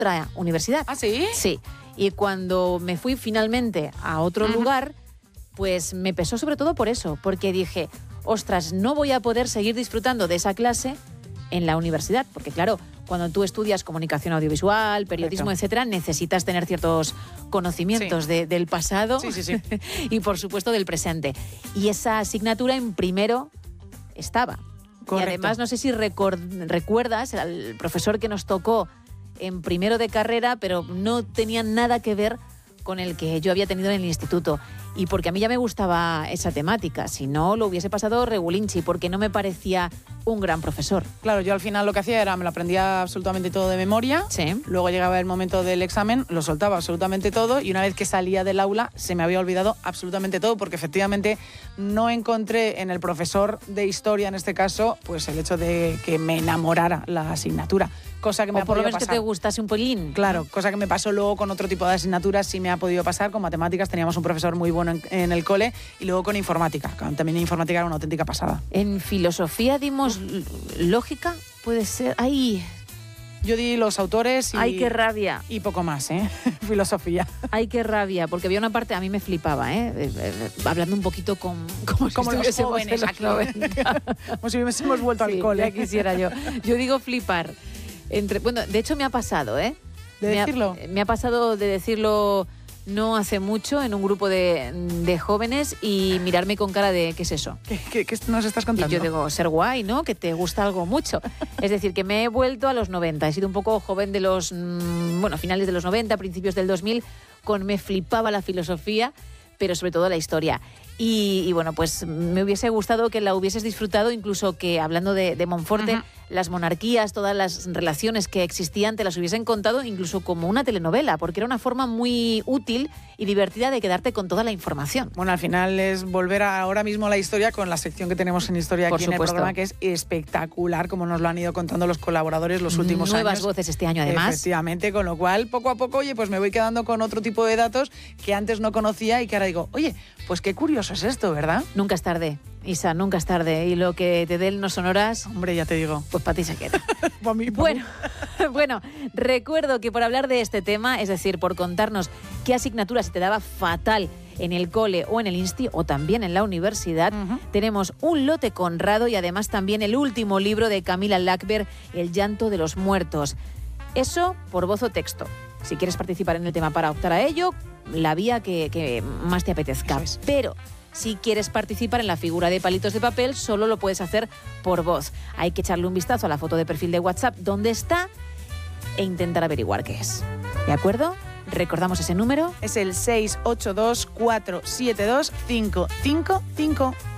otra universidad. ¿Ah, sí? Sí. Y cuando me fui finalmente a otro lugar, pues me pesó sobre todo por eso, porque dije, ostras, no voy a poder seguir disfrutando de esa clase en la universidad, porque claro, cuando tú estudias comunicación audiovisual, periodismo, etcétera, necesitas tener ciertos conocimientos del pasado y por supuesto del presente. Y esa asignatura en primero estaba. Correcto. Y además no sé si recuerdas al profesor que nos tocó en primero de carrera, pero no tenía nada que ver con el que yo había tenido en el instituto. Y porque a mí ya me gustaba esa temática, si no lo hubiese pasado regulinchi, porque no me parecía un gran profesor. Claro, yo al final lo que hacía era, me lo aprendía absolutamente todo de memoria, luego llegaba el momento del examen, lo soltaba absolutamente todo y una vez que salía del aula se me había olvidado absolutamente todo, porque efectivamente no encontré en el profesor de historia, en este caso, pues el hecho de que me enamorara la asignatura. Cosa que me ha podido pasar. O por lo menos que te gustase un pelín. Claro, cosa que me pasó luego con otro tipo de asignaturas, sí me ha podido pasar. Con matemáticas teníamos un profesor muy bueno en el cole y luego con informática. También informática era una auténtica pasada. En filosofía dimos lógica, puede ser. ¡Ay! Yo di los autores y... ¡Ay, qué rabia! Y poco más, ¿eh? Filosofía. ¡Ay, qué rabia! Porque había una parte, a mí me flipaba, ¿eh? Hablando un poquito como los jóvenes aquí. Como si hubiésemos vuelto al cole. Ya quisiera yo. Yo digo flipar. Bueno, de hecho me ha pasado, ¿eh? Me ha pasado de decirlo no hace mucho en un grupo de jóvenes y mirarme con cara de ¿qué es eso? ¿Qué nos estás contando? Y yo digo, ser guay, ¿no? Que te gusta algo mucho. Es decir, que me he vuelto a los 90. He sido un poco joven de los, finales de los 90, principios del 2000, me flipaba la filosofía, pero sobre todo la historia. Y bueno, pues me hubiese gustado que la hubieses disfrutado, incluso que, hablando de Monforte, las monarquías, todas las relaciones que existían, te las hubiesen contado incluso como una telenovela, porque era una forma muy útil y divertida de quedarte con toda la información. Bueno, al final es volver ahora mismo a la historia con la sección que tenemos en Historia aquí en el programa, que es espectacular, como nos lo han ido contando los colaboradores los últimos años. Nuevas voces este año, además. Efectivamente, con lo cual, poco a poco, oye, pues me voy quedando con otro tipo de datos que antes no conocía y que ahora digo, oye, pues qué curioso es esto, ¿verdad? Nunca es tarde, Isa, nunca es tarde. Y lo que te den no son horas... Hombre, ya te digo. Pues para ti se queda. Pa' mí. Bueno, recuerdo que por hablar de este tema, es decir, por contarnos qué asignatura se te daba fatal en el cole o en el insti o también en la universidad, tenemos un lote Conrado y además también el último libro de Camila Lackberg, El llanto de los muertos. Eso por voz o texto. Si quieres participar en el tema para optar a ello, la vía que más te apetezca. Pero si quieres participar en la figura de palitos de papel, solo lo puedes hacer por voz. Hay que echarle un vistazo a la foto de perfil de WhatsApp donde está e intentar averiguar qué es. ¿De acuerdo? Recordamos ese número. Es el 682 472 555.